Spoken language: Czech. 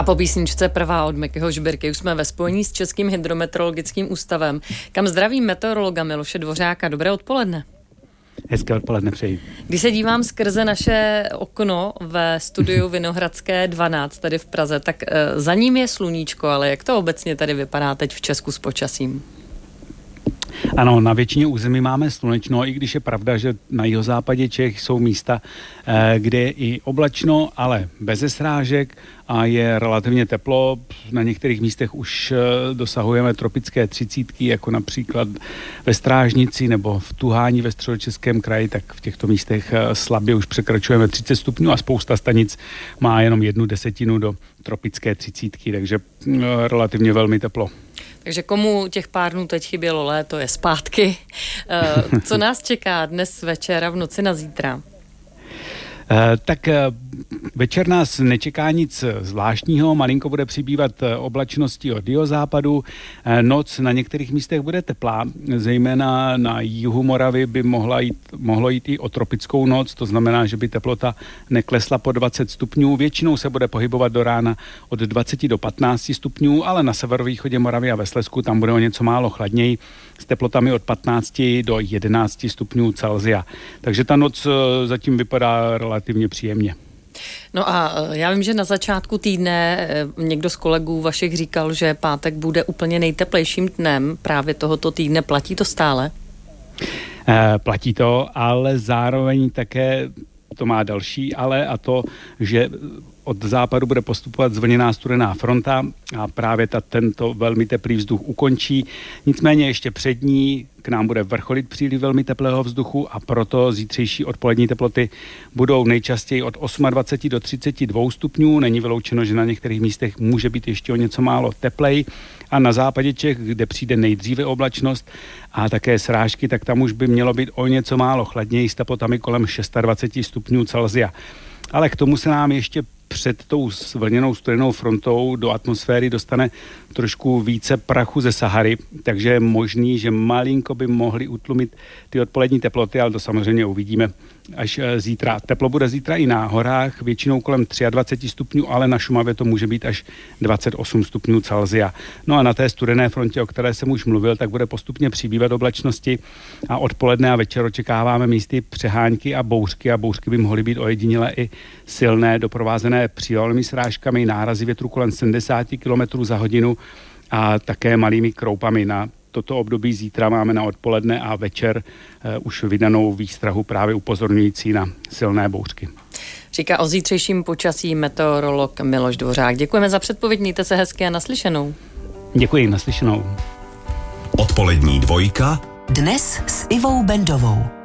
A po písničce prvá od Mikyho Žbirky už jsme ve spojení s Českým hydrometeorologickým ústavem, kam zdravím meteorologa Miloše Dvořáka. Dobré odpoledne. Hezké odpoledne přeji. Když se dívám skrze naše okno ve studiu Vinohradské 12 tady v Praze, tak za ním je sluníčko, ale jak to obecně tady vypadá teď v Česku s počasím? Ano, na většině území máme slunečno, i když je pravda, že na jihozápadě Čech jsou místa, kde je i oblačno, ale bez srážek a je relativně teplo. Na některých místech už dosahujeme tropické 30, jako například ve Strážnici nebo v Tuhání ve Středočeském kraji, tak v těchto místech slabě už překračujeme 30 stupňů a spousta stanic má jenom 1/10 do tropické 30, takže relativně velmi teplo. Takže komu těch pár dnů teď chybělo léto, je zpátky. Co nás čeká dnes večer a v noci na zítra? Tak večer nás nečeká nic zvláštního, malinko bude přibývat oblačnosti od jihozápadu, noc na některých místech bude teplá, zejména na jihu Moravy by mohlo jít i o tropickou noc, to znamená, že by teplota neklesla po 20 stupňů, většinou se bude pohybovat do rána od 20 do 15 stupňů, ale na severovýchodě Moravy a ve Slezsku tam bude o něco málo chladněji, s teplotami od 15 do 11 stupňů Celsia. Takže ta noc zatím vypadá relativně příjemně. No a já vím, že na začátku týdne někdo z kolegů vašich říkal, že pátek bude úplně nejteplejším dnem právě tohoto týdne. Platí to stále? Platí to, ale zároveň také to má další ale, a to, že od západu bude postupovat zvlněná studená fronta a právě tento velmi teplý vzduch ukončí. Nicméně ještě před ní k nám bude vrcholit příliv velmi teplého vzduchu a proto zítřejší odpolední teploty budou nejčastěji od 28 do 32 stupňů. Není vyloučeno, že na některých místech může být ještě o něco málo teplej. A na západě Čech, kde přijde nejdříve oblačnost a také srážky, tak tam už by mělo být o něco málo chladněji s teplotami kolem 26 stupňů Celsia. Ale k tomu se nám ještě před tou zvlněnou studenou frontou do atmosféry dostane trošku více prachu ze Sahary, takže je možný, že malinko by mohly utlumit ty odpolední teploty, ale to samozřejmě uvidíme až zítra. Teplo bude zítra i na horách, většinou kolem 23 stupňů, ale na Šumavě to může být až 28 stupňů Celsia. No a na té studené frontě, o které jsem už mluvil, tak bude postupně přibývat oblačnosti a odpoledne a večer očekáváme místy přehánky a bouřky by mohly být ojedinělé i silné, doprovázené přívalnými srážkami, nárazy větru kolem 70 km za hodinu a také malými kroupami. Na toto období zítra máme na odpoledne a večer už vydanou výstrahu právě upozorňující na silné bouřky. Říká o zítřejším počasí meteorolog Miloš Dvořák. Děkujeme za předpověď, mějte se hezky a naslyšenou. Děkuji, naslyšenou. Odpolední dvojka. Dnes s Ivou Bendovou.